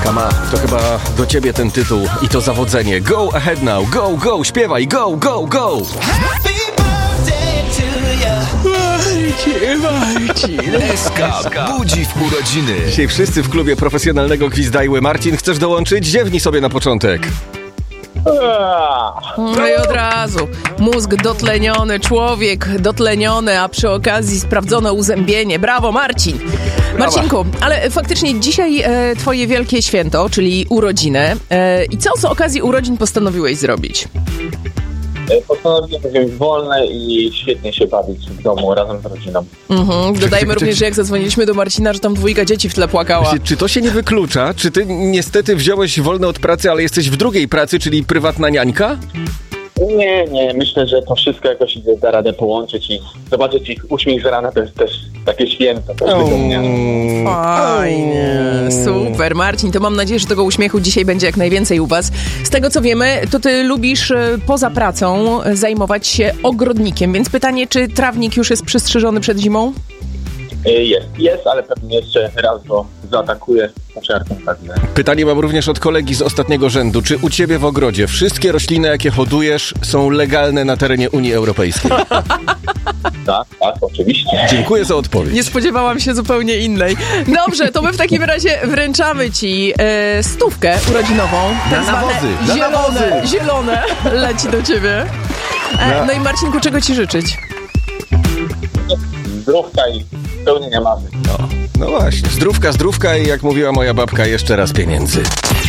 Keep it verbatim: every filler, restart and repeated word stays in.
Kama, to chyba do ciebie ten tytuł i to zawodzenie. Go ahead now, go, go, śpiewaj, go, go, go! S K budzi w urodziny. Dzisiaj wszyscy w klubie profesjonalnego Gwizdajły. Marcin, chcesz dołączyć? Ziewnij sobie na początek. No i od razu mózg dotleniony, człowiek dotleniony, a przy okazji sprawdzone uzębienie. Brawo, Marcin! Marcinku, ale faktycznie dzisiaj e, twoje wielkie święto, czyli urodziny. E, I co z okazji urodzin postanowiłeś zrobić? Postanowiłem wziąć wolne i świetnie się bawić w domu razem z rodziną. Mhm. Dodajmy czy, również, czy, że jak zadzwoniliśmy do Marcina, że tam dwójka dzieci w tle płakała. Czy, czy to się nie wyklucza? Czy ty niestety wziąłeś wolne od pracy, ale jesteś w drugiej pracy, czyli prywatna niańka? Nie, nie, myślę, że to wszystko jakoś idzie da radę połączyć i zobaczyć ich uśmiech z rana to jest też takie święto. Każdego dnia. Fajnie, super. Marcin, to mam nadzieję, że tego uśmiechu dzisiaj będzie jak najwięcej u was. Z tego co wiemy, to ty lubisz e, poza pracą zajmować się ogrodnikiem, więc pytanie, czy trawnik już jest przystrzyżony przed zimą? Jest, jest, ale pewnie jeszcze raz go zaatakuję kosiarką. Pewnie. Pytanie mam również od kolegi z ostatniego rzędu. Czy u ciebie w ogrodzie wszystkie rośliny, jakie hodujesz, są legalne na terenie Unii Europejskiej? Tak, tak, oczywiście. Dziękuję za odpowiedź. Nie spodziewałam się zupełnie innej. Dobrze, to my w takim razie wręczamy ci e, stówkę urodzinową. Na Tak zwane nawozy, na zielone, nawozy. zielone leci do ciebie. E, Na- no i Marcinku, czego ci życzyć? Zdrówka i spełnienia marzeń. No właśnie, zdrówka, zdrówka i jak mówiła moja babka, jeszcze raz pieniędzy.